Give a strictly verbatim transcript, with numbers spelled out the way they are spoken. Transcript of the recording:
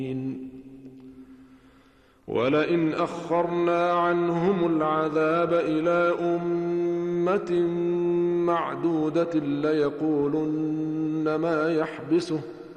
ولئن أخرنا عنهم العذاب إلى أمة معدودة ليقولن ما يحبسه